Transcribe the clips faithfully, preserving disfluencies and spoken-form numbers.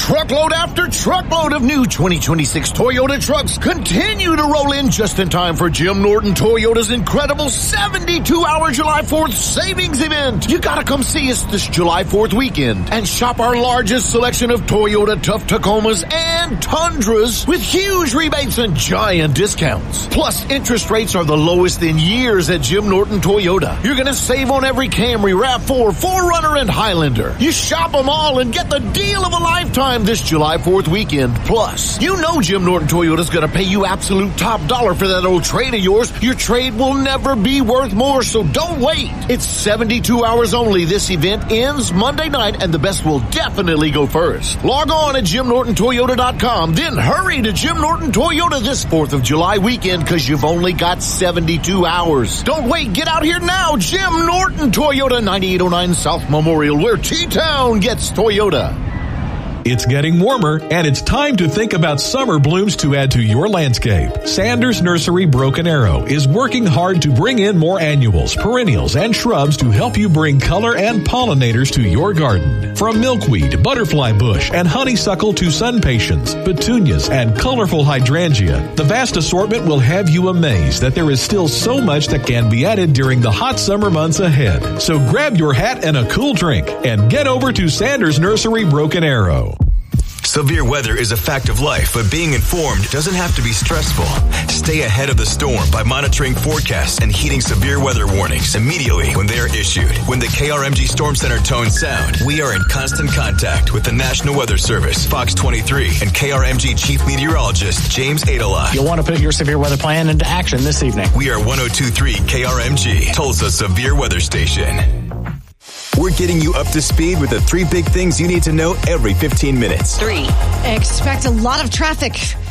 Truckload after truckload of new twenty twenty-six Toyota trucks continue to roll in just in time for Jim Norton Toyota's incredible seventy-two hour July fourth savings event. You gotta come see us this July fourth weekend and shop our largest selection of Toyota Tough Tacomas and Tundras with huge rebates and giant discounts. Plus, interest rates are the lowest in years at Jim Norton Toyota. You're gonna save on every Camry, RAV four, four runner, and Highlander. You shop them all and get the deal of a lifetime this July fourth weekend. Plus, you know Jim Norton Toyota's gonna pay you absolute top dollar for that old trade of yours. Your trade will never be worth more, so don't wait. It's seventy-two hours only. This event ends Monday night, and the best will definitely go first. Log on at jim norton toyota dot com, then hurry to Jim Norton Toyota this fourth of July weekend because you've only got seventy-two hours. Don't wait. Get out here now. Jim Norton Toyota, ninety-eight oh nine South Memorial, where T-Town gets Toyota. It's getting warmer, and it's time to think about summer blooms to add to your landscape. Sanders Nursery Broken Arrow is working hard to bring in more annuals, perennials, and shrubs to help you bring color and pollinators to your garden. From milkweed, butterfly bush, and honeysuckle to sun patiens, petunias, and colorful hydrangea, the vast assortment will have you amazed that there is still so much that can be added during the hot summer months ahead. So grab your hat and a cool drink and get over to Sanders Nursery Broken Arrow. Severe weather is a fact of life, but being informed doesn't have to be stressful. Stay ahead of the storm by monitoring forecasts and heeding severe weather warnings immediately when they are issued. When the K R M G Storm Center tones sound, we are in constant contact with the National Weather Service, Fox twenty-three, and K R M G Chief Meteorologist James Adelot. You'll want to put your severe weather plan into action this evening. We are one oh two point three K R M G, Tulsa Severe Weather Station. We're getting you up to speed with the three big things you need to know every fifteen minutes. Three. Expect a lot of traffic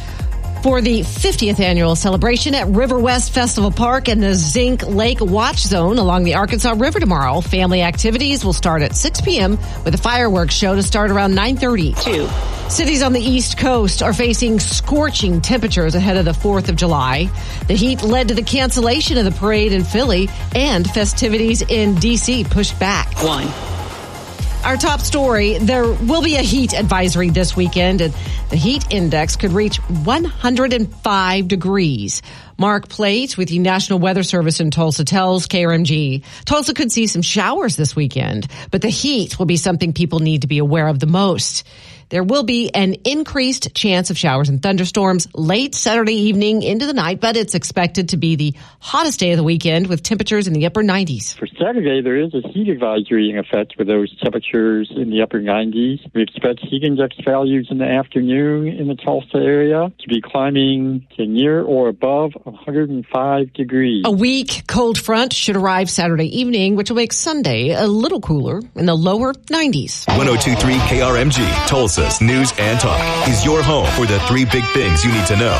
for the fiftieth annual celebration at River West Festival Park and the Zinc Lake Watch Zone along the Arkansas River tomorrow. Family activities will start at six p.m. with a fireworks show to start around nine thirty. Two. Cities on the East Coast are facing scorching temperatures ahead of the fourth of July. The heat led to the cancellation of the parade in Philly, and festivities in D C pushed back. One. Our top story, there will be a heat advisory this weekend, and the heat index could reach one hundred five degrees. Mark Plate with the National Weather Service in Tulsa tells K R M G, Tulsa could see some showers this weekend, but the heat will be something people need to be aware of the most. There will be an increased chance of showers and thunderstorms late Saturday evening into the night, but it's expected to be the hottest day of the weekend with temperatures in the upper nineties. For Saturday, there is a heat advisory in effect with those temperatures in the upper nineties. We expect heat index values in the afternoon in the Tulsa area to be climbing to near or above one hundred five degrees. A weak cold front should arrive Saturday evening, which will make Sunday a little cooler in the lower nineties. one oh two point three K R M G, Tulsa's News and Talk, is your home for the three big things you need to know.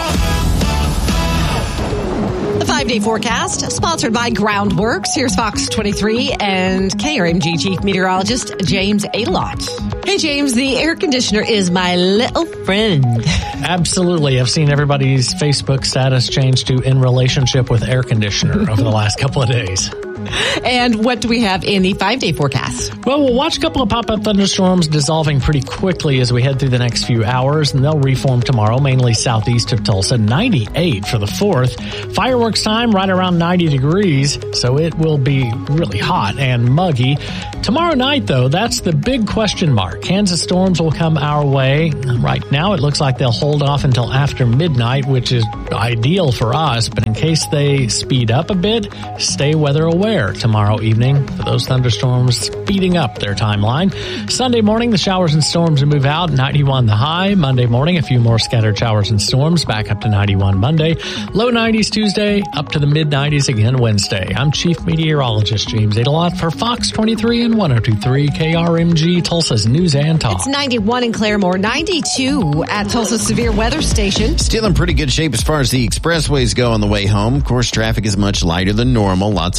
The five-day forecast, sponsored by Groundworks. Here's Fox twenty-three and K R M G Chief Meteorologist James Adelot. Hey, James, the air conditioner is my little friend. Absolutely. I've seen everybody's Facebook status change to in relationship with air conditioner over the last couple of days. And what do we have in the five-day forecast? Well, we'll watch a couple of pop-up thunderstorms dissolving pretty quickly as we head through the next few hours, and they'll reform tomorrow, mainly southeast of Tulsa, ninety-eight for the fourth. Fireworks time right around ninety degrees, so it will be really hot and muggy. Tomorrow night, though, that's the big question mark. Kansas storms will come our way. Right now, it looks like they'll hold off until after midnight, which is ideal for us, but in case they speed up a bit, stay weather aware tomorrow evening for those thunderstorms speeding up their timeline. Sunday morning, the showers and storms will move out, ninety-one the high. Monday morning, a few more scattered showers and storms, back up to ninety-one Monday. Low nineties Tuesday, up to the mid nineties again Wednesday. I'm Chief Meteorologist James Adelot for Fox twenty-three and one oh two point three K R M G, Tulsa's News and Talk. It's ninety-one in Claremore, ninety-two at Tulsa Severe Weather Station. Still in pretty good shape as far as the expressways go on the way home. Of course, traffic is much lighter than normal. Lots of folks getting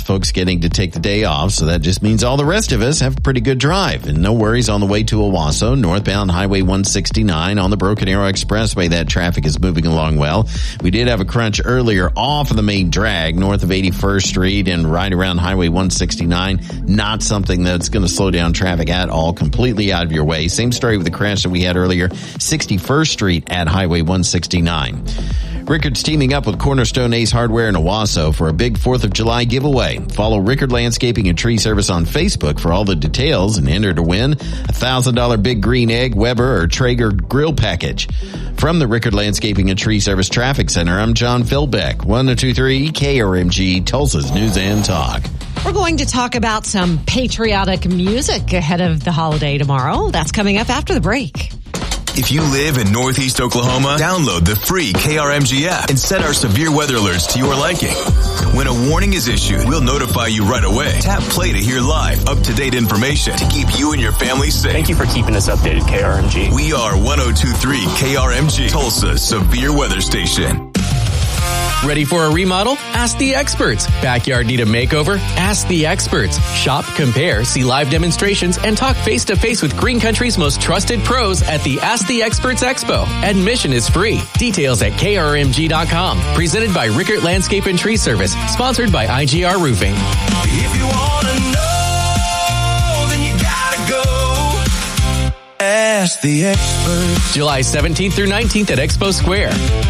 planning to take the day off, so that just means all the rest of us have a pretty good drive. And no worries on the way to Owasso, northbound Highway one sixty-nine on the Broken Arrow Expressway. That traffic is moving along well. We did have a crunch earlier off of the main drag north of eighty-first Street and right around Highway one sixty-nine. Not something that's going to slow down traffic at all, completely out of your way. Same story with the crash that we had earlier, sixty-first Street at Highway one sixty-nine. Rickard's teaming up with Cornerstone Ace Hardware in Owasso for a big fourth of July giveaway. Follow Rickard Landscaping and Tree Service on Facebook for all the details and enter to win a one thousand dollars Big Green Egg, Weber, or Traeger grill package. From the Rickard Landscaping and Tree Service Traffic Center, I'm John Philbeck, one oh two point three K R M G, Tulsa's News and Talk. We're going to talk about some patriotic music ahead of the holiday tomorrow. That's coming up after the break. If you live in Northeast Oklahoma, download the free K R M G app and set our severe weather alerts to your liking. When a warning is issued, we'll notify you right away. Tap play to hear live, up-to-date information to keep you and your family safe. Thank you for keeping us updated, K R M G. We are one oh two point three K R M G, Tulsa's severe weather station. Ready for a remodel? Ask the experts. Backyard need a makeover? Ask the experts. Shop, compare, see live demonstrations, and talk face-to-face with Green Country's most trusted pros at the Ask the Experts Expo. Admission is free. Details at K R M G dot com. Presented by Rickard Landscape and Tree Service. Sponsored by I G R Roofing. If you want to know, then you gotta go. Ask the experts. July seventeenth through nineteenth at Expo Square.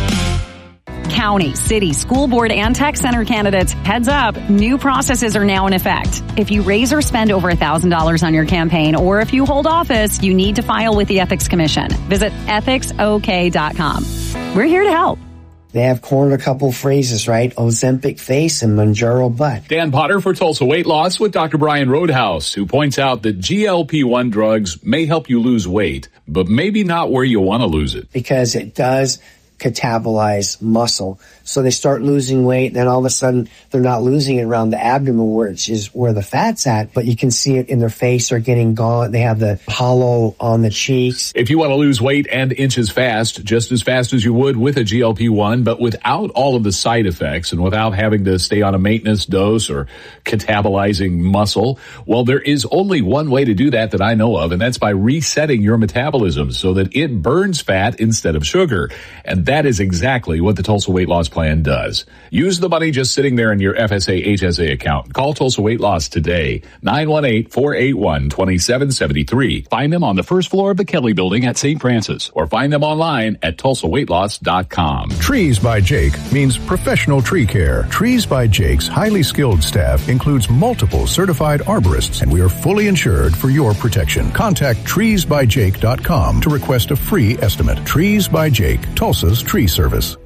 County, city, school board, and tech center candidates, heads up, new processes are now in effect. If you raise or spend over one thousand dollars on your campaign, or if you hold office, you need to file with the Ethics Commission. Visit ethics o k dot com. We're here to help. They have cornered a couple phrases, right? Ozempic face and Mounjaro butt. Dan Potter for Tulsa Weight Loss with Doctor Brian Roadhouse, who points out that G L P one drugs may help you lose weight, but maybe not where you want to lose it. Because it does catabolize muscle. So they start losing weight, and then all of a sudden they're not losing it around the abdomen, which is where the fat's at, but you can see it in their face. They're getting gaunt. They have the hollow on the cheeks. If you want to lose weight and inches fast, just as fast as you would with a G L P one, but without all of the side effects and without having to stay on a maintenance dose or catabolizing muscle, well, there is only one way to do that that I know of, and that's by resetting your metabolism so that it burns fat instead of sugar. And that is exactly what the Tulsa Weight Loss Plan does. Use the money just sitting there in your F S A H S A account. Call Tulsa Weight Loss today, nine one eight, four eight one, two seven seven three. Find them on the first floor of the Kelly Building at Saint Francis, or find them online at tulsa weight loss dot com. Trees by Jake means professional tree care. Trees by Jake's highly skilled staff includes multiple certified arborists, and we are fully insured for your protection. Contact trees by jake dot com to request a free estimate. Trees by Jake, Tulsa's tree service.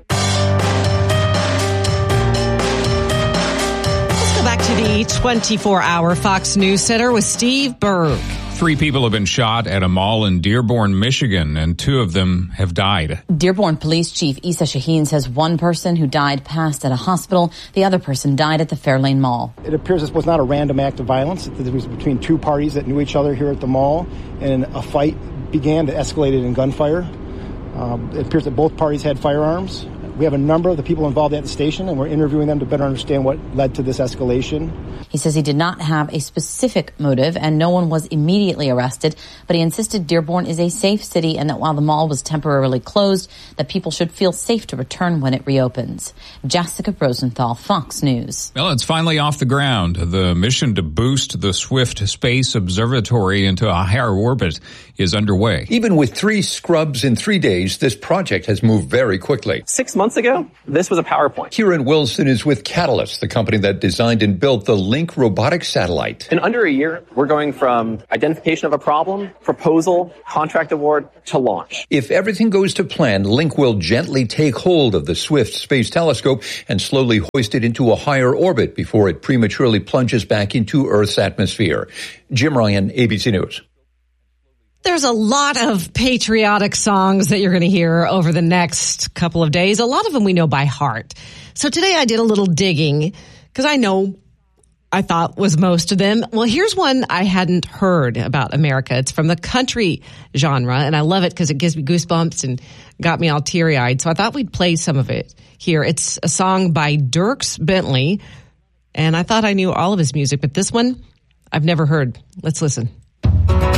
Back to the twenty-four hour Fox News Center with Steve Berg. Three people have been shot at a mall in Dearborn, Michigan, and two of them have died. Dearborn Police Chief Issa Shaheen says one person who died passed at a hospital. The other person died at the Fairlane Mall. It appears this was not a random act of violence. It was between two parties that knew each other here at the mall, and a fight began that escalated in gunfire. Um, it appears that both parties had firearms. We have a number of the people involved at the station, and we're interviewing them to better understand what led to this escalation. He says he did not have a specific motive, and no one was immediately arrested, but he insisted Dearborn is a safe city and that while the mall was temporarily closed, that people should feel safe to return when it reopens. Jessica Rosenthal, Fox News. Well, it's finally off the ground. The mission to boost the Swift Space Observatory into a higher orbit is underway. Even with three scrubs in three days, this project has moved very quickly. Six months ago, this was a PowerPoint. Kieran Wilson is with Catalyst, the company that designed and built the Link robotic satellite. In under a year, we're going from identification of a problem, proposal, contract award, to launch. If everything goes to plan, Link will gently take hold of the Swift Space Telescope and slowly hoist it into a higher orbit before it prematurely plunges back into Earth's atmosphere. Jim Ryan, A B C News. There's a lot of patriotic songs that you're going to hear over the next couple of days. A lot of them we know by heart. So today I did a little digging because I know I thought was most of them. Well, here's one I hadn't heard about America. It's from the country genre, and I love it because it gives me goosebumps and got me all teary-eyed. So I thought we'd play some of it here. It's a song by Dierks Bentley, And I thought I knew all of his music, but this one I've never heard. Let's listen.